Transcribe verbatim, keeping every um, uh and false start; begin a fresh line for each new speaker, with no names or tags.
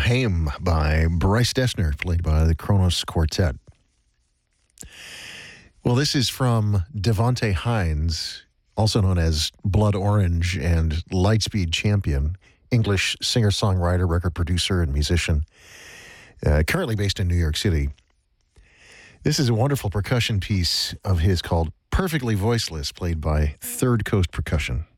Bohème by Bryce Dessner, played by the Kronos Quartet. Well, this is from Devonte Hines, also known as Blood Orange and Lightspeed Champion, English singer-songwriter, record producer, and musician, uh, currently based in New York City. This is a wonderful percussion piece of his called Perfectly Voiceless, played by Third Coast Percussion.